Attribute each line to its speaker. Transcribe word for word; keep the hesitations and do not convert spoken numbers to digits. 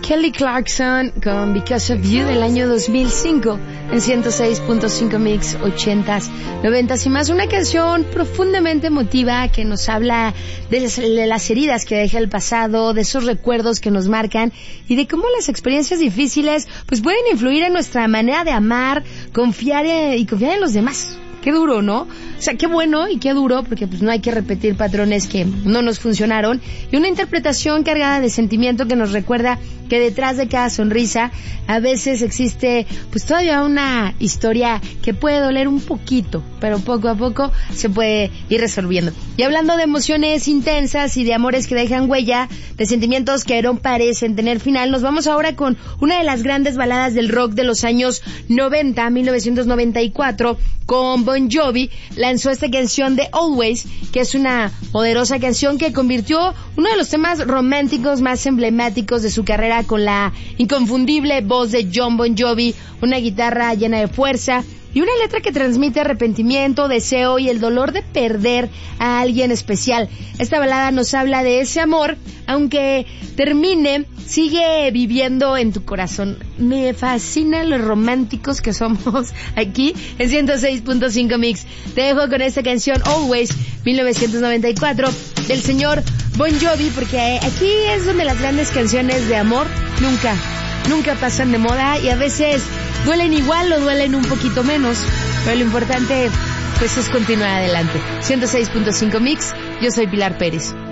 Speaker 1: Kelly Clarkson con Because of You del año dos mil cinco en ciento seis punto cinco Mix, ochentas, noventas y más. Una canción profundamente emotiva que nos habla de las, de las heridas que deja el pasado, de esos recuerdos que nos marcan y de cómo las experiencias difíciles pues pueden influir en nuestra manera de amar, confiar en, y confiar en los demás. Qué duro, ¿no? O sea, qué bueno y qué duro, porque pues no hay que repetir patrones que no nos funcionaron. Y una interpretación cargada de sentimiento que nos recuerda que detrás de cada sonrisa a veces existe pues todavía una historia que puede doler un poquito, pero poco a poco se puede ir resolviendo. Y hablando de emociones intensas y de amores que dejan huella, de sentimientos que no parecen tener final, nos vamos ahora con una de las grandes baladas del rock de los años noventa, mil novecientos noventa y cuatro, con Bon Jovi. Lanzó esta canción de Always, que es una poderosa canción que convirtió uno de los temas románticos más emblemáticos de su carrera, con la inconfundible voz de John Bon Jovi, una guitarra llena de fuerza y una letra que transmite arrepentimiento, deseo y el dolor de perder a alguien especial. Esta balada nos habla de ese amor, aunque termine, sigue viviendo en tu corazón. Me fascinan los románticos que somos aquí en ciento seis punto cinco Mix. Te dejo con esta canción Always, mil novecientos noventa y cuatro, del señor Bon Jovi, porque aquí es donde las grandes canciones de amor nunca, nunca pasan de moda y a veces duelen igual o duelen un poquito menos, pero lo importante pues es continuar adelante. ciento seis punto cinco Mix, yo soy Pilar Pérez.